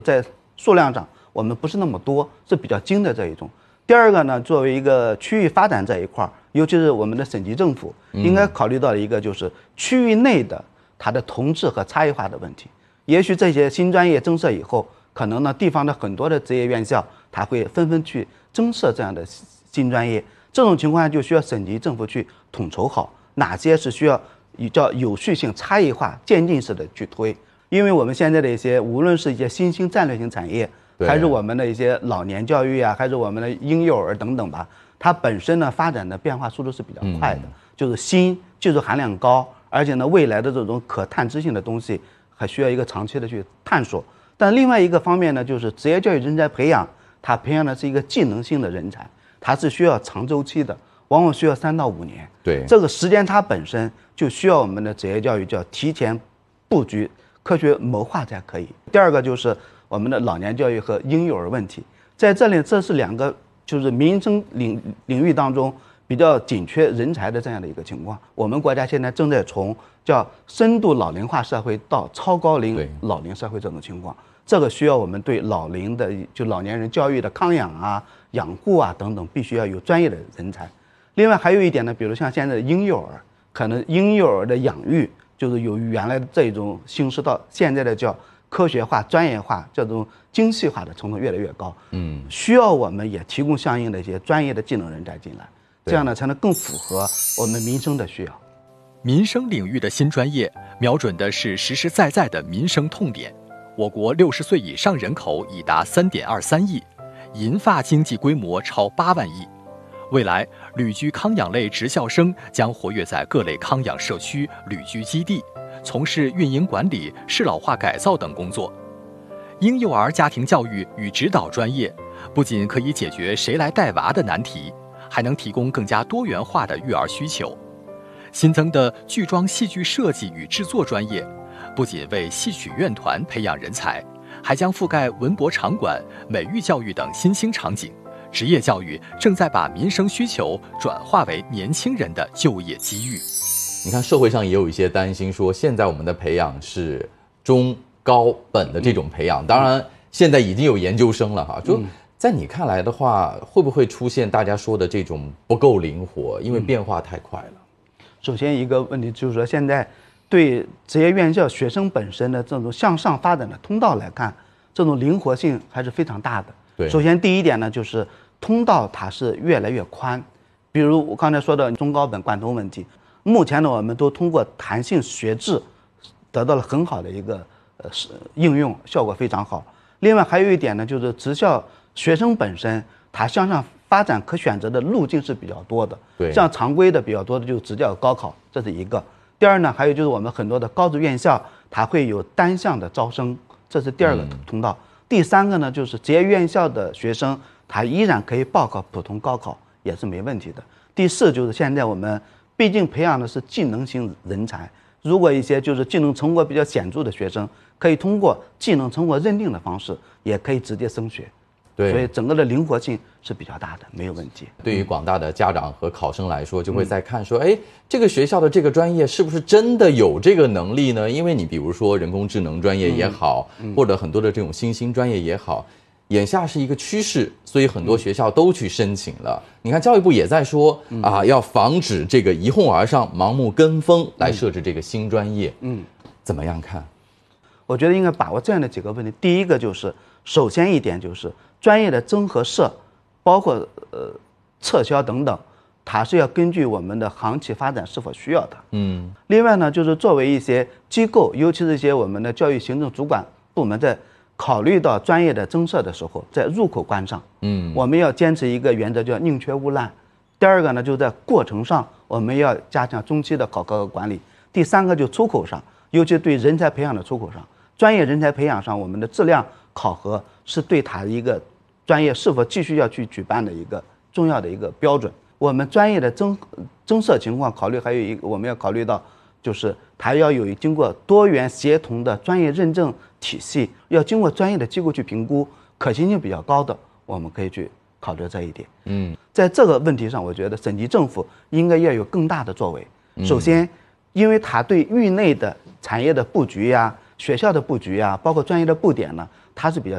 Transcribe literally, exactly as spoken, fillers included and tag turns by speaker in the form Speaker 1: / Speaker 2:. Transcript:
Speaker 1: 在数量上我们不是那么多，是比较精的这一种。第二个呢，作为一个区域发展这一块，尤其是我们的省级政府应该考虑到一个就是区域内的它的同质和差异化的问题。也许这些新专业增设以后，可能呢地方的很多的职业院校，它会纷纷去增设这样的新专业。这种情况下就需要省级政府去统筹好哪些是需要叫有序性、差异化、渐进式的去推。因为我们现在的一些无论是一些新兴战略性产业，还是我们的一些老年教育啊，还是我们的婴幼儿等等吧，它本身呢发展的变化速度是比较快的，嗯、就是新技术含量高，而且呢未来的这种可探知性的东西还需要一个长期的去探索。但另外一个方面呢，就是职业教育人才培养，它培养的是一个技能性的人才，它是需要长周期的，往往需要三到五年。
Speaker 2: 对，
Speaker 1: 这个时间差本身就需要我们的职业教育就要提前布局、科学谋划才可以。第二个就是我们的老年教育和婴幼儿问题，在这里这是两个就是民生领领域当中比较紧缺人才的这样的一个情况。我们国家现在正在从叫深度老龄化社会到超高龄老龄社会这种情况，这个需要我们对老龄的就老年人教育的康养啊、养护啊等等，必须要有专业的人才。另外还有一点呢，比如像现在的婴幼儿，可能婴幼儿的养育就是由原来的这种形式到现在的叫科学化、专业化、这种精细化的程度越来越高，嗯，需要我们也提供相应的一些专业的技能人才进来，这样呢才能更符合我们民生的需要。
Speaker 3: 民生领域的新专业瞄准的是实实在在的民生痛点。我国六十岁以上人口已达 三点二三亿，银发经济规模超八万亿。未来，旅居康养类职校生将活跃在各类康养社区、旅居基地，从事运营管理、适老化改造等工作。婴幼儿家庭教育与指导专业不仅可以解决谁来带娃的难题，还能提供更加多元化的育儿需求。新增的剧装戏剧设计与制作专业不仅为戏曲院团培养人才，还将覆盖文博场馆、美育教育等新兴场景。职业教育正在把民生需求转化为年轻人的就业机遇。
Speaker 2: 你看，社会上也有一些担心，说现在我们的培养是中高本的这种培养，当然现在已经有研究生了哈。就在你看来的话，会不会出现大家说的这种不够灵活，因为变化太快了？
Speaker 1: 首先一个问题就是说，现在对职业院校学生本身的这种向上发展的通道来看，这种灵活性还是非常大的。
Speaker 2: 对，
Speaker 1: 首先第一点呢，就是通道它是越来越宽。比如我刚才说的中高本贯通问题，目前呢我们都通过弹性学制得到了很好的一个呃应用，效果非常好。另外还有一点呢，就是职校学生本身他向上发展可选择的路径是比较多的。
Speaker 2: 对，
Speaker 1: 像常规的比较多的就是职教高考，这是一个。第二呢，还有就是我们很多的高职院校它会有单向的招生，这是第二个通道。嗯、第三个呢，就是职业院校的学生他依然可以报考普通高考，也是没问题的。第四就是现在我们毕竟培养的是技能型人才，如果一些就是技能成果比较显著的学生，可以通过技能成果认定的方式，也可以直接升学。对，所以整个的灵活性是比较大的，没有问题。
Speaker 2: 对于广大的家长和考生来说，就会在看说，哎，这个学校的这个专业是不是真的有这个能力呢？因为你比如说人工智能专业也好，或者很多的这种新兴专业也好，眼下是一个趋势，所以很多学校都去申请了。你看教育部也在说啊，要防止这个一哄而上、盲目跟风来设置这个新专业。嗯，怎么样看？
Speaker 1: 我觉得应该把握这样的几个问题。第一个就是，首先一点就是专业的增和设，包括呃撤销等等，它是要根据我们的行企发展是否需要的。嗯。另外呢，就是作为一些机构，尤其是一些我们的教育行政主管部门在考虑到专业的增设的时候，在入口关上，嗯，我们要坚持一个原则，叫宁缺毋滥。第二个呢，就在过程上，我们要加强中期的考核和管理。第三个就出口上，尤其对人才培养的出口上，专业人才培养上，我们的质量考核是对它一个专业是否继续要去举办的一个重要的一个标准。我们专业的增增设情况考虑，还有一个我们要考虑到，就是它要有经过多元协同的专业认证体系，要经过专业的机构去评估，可行性比较高的，我们可以去考虑这一点。嗯，在这个问题上，我觉得省级政府应该要有更大的作为。首先，因为它对域内的产业的布局呀、学校的布局呀，包括专业的布点呢，它是比较